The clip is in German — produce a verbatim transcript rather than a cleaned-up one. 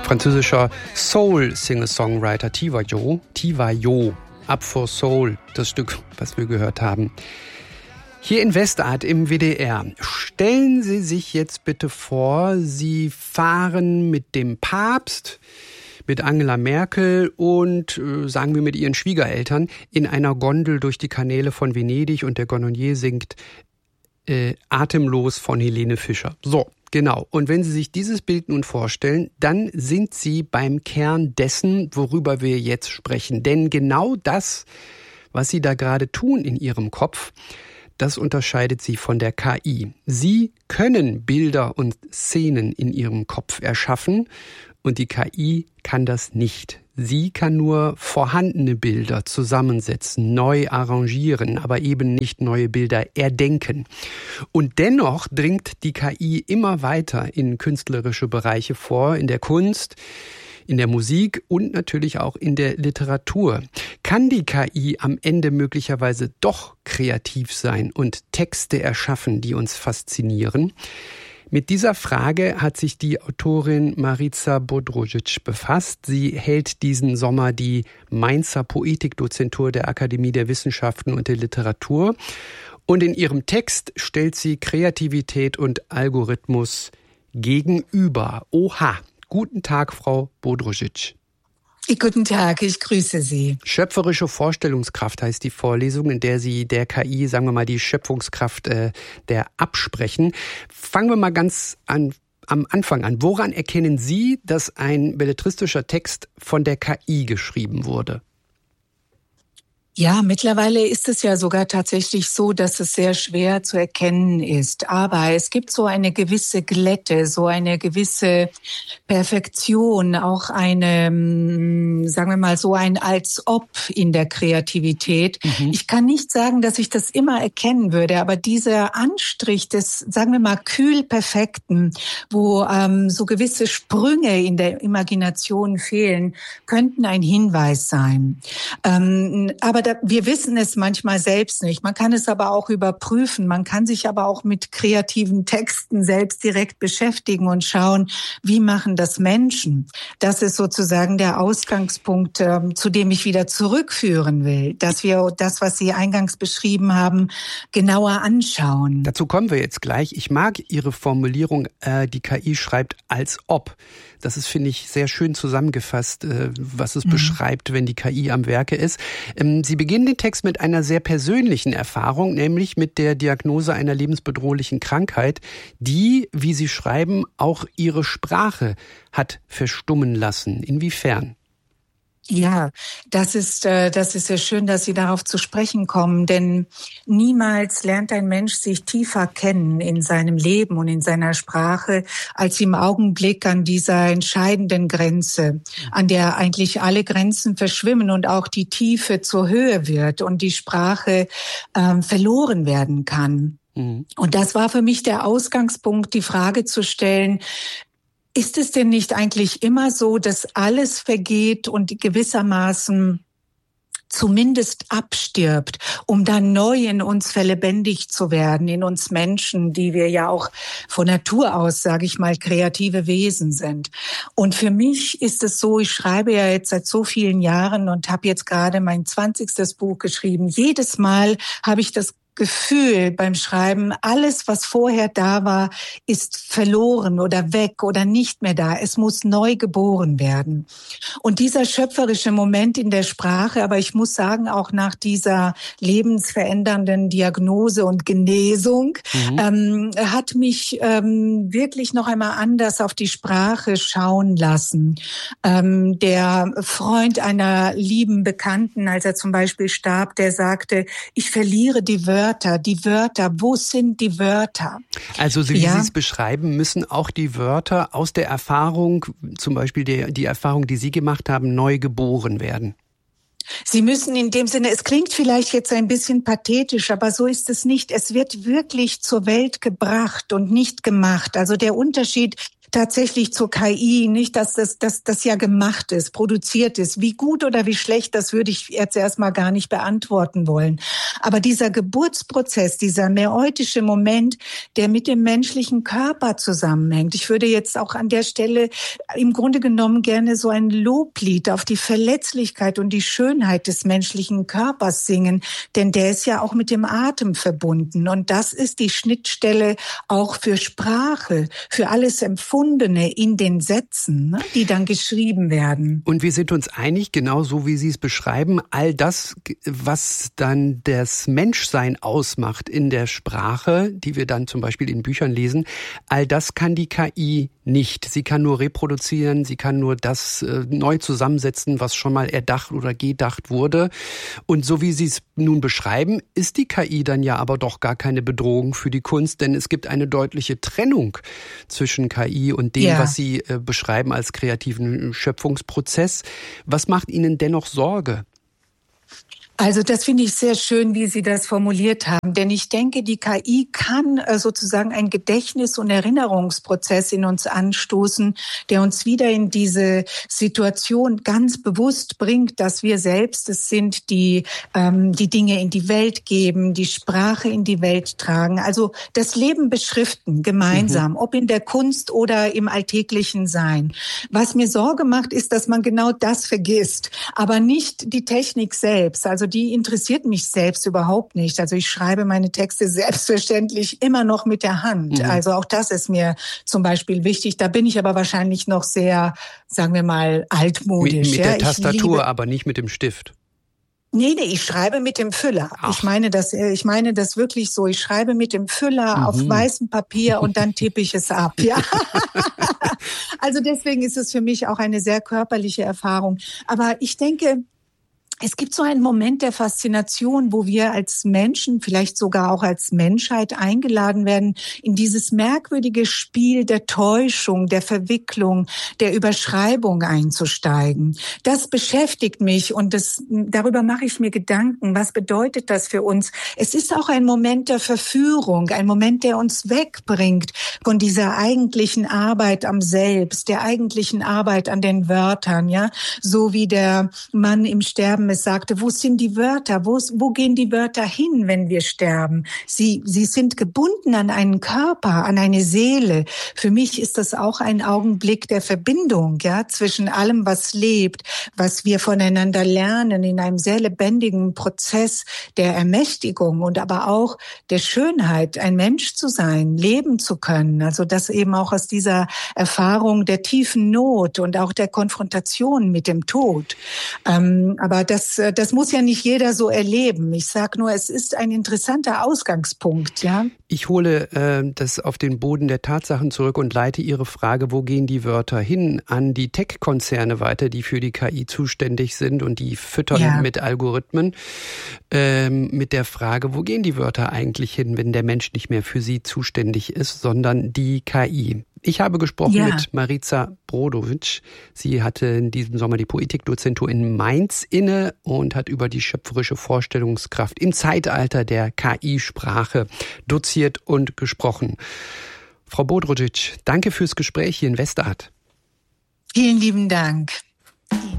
französischer Soul-Singer-Songwriter Tiwayo, Tiwayo, Up for Soul, das Stück, was wir gehört haben. Hier in Westart im W D R. Stellen Sie sich jetzt bitte vor, Sie fahren mit dem Papst, mit Angela Merkel und äh, sagen wir mit Ihren Schwiegereltern in einer Gondel durch die Kanäle von Venedig und der Gondolier singt äh, Atemlos von Helene Fischer. So, genau. Und wenn Sie sich dieses Bild nun vorstellen, dann sind Sie beim Kern dessen, worüber wir jetzt sprechen. Denn genau das, was Sie da gerade tun in Ihrem Kopf, das unterscheidet Sie von der K I. Sie können Bilder und Szenen in Ihrem Kopf erschaffen und die K I kann das nicht. Sie kann nur vorhandene Bilder zusammensetzen, neu arrangieren, aber eben nicht neue Bilder erdenken. Und dennoch dringt die K I immer weiter in künstlerische Bereiche vor, in der Kunst, in der Musik und natürlich auch in der Literatur. Kann die K I am Ende möglicherweise doch kreativ sein und Texte erschaffen, die uns faszinieren? Mit dieser Frage hat sich die Autorin Marica Bodrožić befasst. Sie hält diesen Sommer die Mainzer Poetikdozentur der Akademie der Wissenschaften und der Literatur. Und in ihrem Text stellt sie Kreativität und Algorithmus gegenüber. Oha! Guten Tag, Frau Bodrožić. Guten Tag, ich grüße Sie. Schöpferische Vorstellungskraft heißt die Vorlesung, in der Sie der K I, sagen wir mal, die Schöpfungskraft äh, der absprechen. Fangen wir mal ganz an, am Anfang an. Woran erkennen Sie, dass ein belletristischer Text von der K I geschrieben wurde? Ja, mittlerweile ist es ja sogar tatsächlich so, dass es sehr schwer zu erkennen ist. Aber es gibt so eine gewisse Glätte, so eine gewisse Perfektion, auch eine, sagen wir mal, so ein Als-Ob in der Kreativität. Mhm. Ich kann nicht sagen, dass ich das immer erkennen würde, aber dieser Anstrich des, sagen wir mal, kühl Perfekten, wo ähm, so gewisse Sprünge in der Imagination fehlen, könnten ein Hinweis sein. Ähm, aber da, wir wissen es manchmal selbst nicht. Man kann es aber auch überprüfen. Man kann sich aber auch mit kreativen Texten selbst direkt beschäftigen und schauen, wie machen das Menschen. Das ist sozusagen der Ausgangspunkt, äh, zu dem ich wieder zurückführen will, dass wir das, was Sie eingangs beschrieben haben, genauer anschauen. Dazu kommen wir jetzt gleich. Ich mag Ihre Formulierung, äh, die K I schreibt als ob. Das ist, finde ich, sehr schön zusammengefasst, äh, was es mhm. beschreibt, wenn die K I am Werke ist. Ähm, Sie beginnen den Text mit einer sehr persönlichen Erfahrung, nämlich mit der Diagnose einer lebensbedrohlichen Krankheit, die, wie Sie schreiben, auch Ihre Sprache hat verstummen lassen. Inwiefern? Ja, das ist, äh, das ist sehr schön, dass Sie darauf zu sprechen kommen, denn niemals lernt ein Mensch sich tiefer kennen in seinem Leben und in seiner Sprache, als im Augenblick an dieser entscheidenden Grenze, an der eigentlich alle Grenzen verschwimmen und auch die Tiefe zur Höhe wird und die Sprache ähm, verloren werden kann. Mhm. Und das war für mich der Ausgangspunkt, die Frage zu stellen: Ist es denn nicht eigentlich immer so, dass alles vergeht und gewissermaßen zumindest abstirbt, um dann neu in uns verlebendigt zu werden, in uns Menschen, die wir ja auch von Natur aus, sage ich mal, kreative Wesen sind. Und für mich ist es so, ich schreibe ja jetzt seit so vielen Jahren und habe jetzt gerade mein zwanzigstes Buch geschrieben. Jedes Mal habe ich das Gefühl beim Schreiben, alles, was vorher da war, ist verloren oder weg oder nicht mehr da. Es muss neu geboren werden. Und dieser schöpferische Moment in der Sprache, aber ich muss sagen, auch nach dieser lebensverändernden Diagnose und Genesung, mhm. ähm, hat mich ähm, wirklich noch einmal anders auf die Sprache schauen lassen. Ähm, der Freund einer lieben Bekannten, als er zum Beispiel starb, der sagte, ich verliere die Wörter. Die Wörter, wo sind die Wörter? Also so wie ja. Sie es beschreiben, müssen auch die Wörter aus der Erfahrung, zum Beispiel die, die Erfahrung, die Sie gemacht haben, neu geboren werden. Sie müssen in dem Sinne, es klingt vielleicht jetzt ein bisschen pathetisch, aber so ist es nicht. Es wird wirklich zur Welt gebracht und nicht gemacht. Also der Unterschied tatsächlich zur K I, nicht, dass das, dass das ja gemacht ist, produziert ist. Wie gut oder wie schlecht, das würde ich jetzt erstmal gar nicht beantworten wollen. Aber dieser Geburtsprozess, dieser neoitische Moment, der mit dem menschlichen Körper zusammenhängt. Ich würde jetzt auch an der Stelle im Grunde genommen gerne so ein Loblied auf die Verletzlichkeit und die Schönheit des menschlichen Körpers singen, denn der ist ja auch mit dem Atem verbunden. Und das ist die Schnittstelle auch für Sprache, für alles Empfundene in den Sätzen, die dann geschrieben werden. Und wir sind uns einig, genau so wie Sie es beschreiben, all das, was dann das Menschsein ausmacht in der Sprache, die wir dann zum Beispiel in Büchern lesen, all das kann die K I nicht. Sie kann nur reproduzieren, sie kann nur das äh, neu zusammensetzen, was schon mal erdacht oder gedacht wurde. Und so wie Sie es nun beschreiben, ist die K I dann ja aber doch gar keine Bedrohung für die Kunst, denn es gibt eine deutliche Trennung zwischen K I und dem, ja. was Sie äh, beschreiben als kreativen Schöpfungsprozess. Was macht Ihnen dennoch Sorge? Also das finde ich sehr schön, wie Sie das formuliert haben, denn ich denke, die K I kann sozusagen einen Gedächtnis- und Erinnerungsprozess in uns anstoßen, der uns wieder in diese Situation ganz bewusst bringt, dass wir selbst es sind, die ähm, die Dinge in die Welt geben, die Sprache in die Welt tragen, also das Leben beschriften gemeinsam, mhm. ob in der Kunst oder im alltäglichen Sein. Was mir Sorge macht, ist, dass man genau das vergisst, aber nicht die Technik selbst, also die interessiert mich selbst überhaupt nicht. Also ich schreibe meine Texte selbstverständlich immer noch mit der Hand. Mhm. Also auch das ist mir zum Beispiel wichtig. Da bin ich aber wahrscheinlich noch sehr, sagen wir mal, altmodisch. Mit, mit ja. der Tastatur, liebe, aber nicht mit dem Stift. Nee, nee, ich schreibe mit dem Füller. Ach. Ich meine das, ich meine das wirklich so. Ich schreibe mit dem Füller mhm. auf weißem Papier und dann tippe ich es ab. Ja. Also deswegen ist es für mich auch eine sehr körperliche Erfahrung. Aber ich denke, es gibt so einen Moment der Faszination, wo wir als Menschen, vielleicht sogar auch als Menschheit eingeladen werden, in dieses merkwürdige Spiel der Täuschung, der Verwicklung, der Überschreibung einzusteigen. Das beschäftigt mich und das, darüber mache ich mir Gedanken. Was bedeutet das für uns? Es ist auch ein Moment der Verführung, ein Moment, der uns wegbringt von dieser eigentlichen Arbeit am Selbst, der eigentlichen Arbeit an den Wörtern, ja, so wie der Mann im Sterben es sagte, wo sind die Wörter? Wo, wo gehen die Wörter hin, wenn wir sterben? Sie, sie sind gebunden an einen Körper, an eine Seele. Für mich ist das auch ein Augenblick der Verbindung, ja, zwischen allem, was lebt, was wir voneinander lernen, in einem sehr lebendigen Prozess der Ermächtigung und aber auch der Schönheit, ein Mensch zu sein, leben zu können. Also das eben auch aus dieser Erfahrung der tiefen Not und auch der Konfrontation mit dem Tod. Ähm, aber das Das, das muss ja nicht jeder so erleben. Ich sage nur, es ist ein interessanter Ausgangspunkt, ja. Ich hole äh, das auf den Boden der Tatsachen zurück und leite Ihre Frage, wo gehen die Wörter hin, an die Tech-Konzerne weiter, die für die K I zuständig sind und die füttern ja. mit Algorithmen, ähm, mit der Frage, wo gehen die Wörter eigentlich hin, wenn der Mensch nicht mehr für sie zuständig ist, sondern die K I. Ich habe gesprochen ja. mit Marica Brodowicz. Sie hatte in diesem Sommer die Poetikdozentur in Mainz inne und hat über die schöpferische Vorstellungskraft im Zeitalter der K I-Sprache doziert und gesprochen. Frau Brodowicz, danke fürs Gespräch hier in Westart. Vielen lieben Dank.